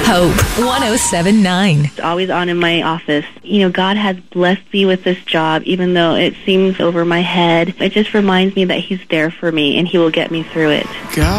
Hope 107.9. It's always on in my office. You know, God has blessed me with this job, even though it seems over my head. It just reminds me that He's there for me and He will get me through it. God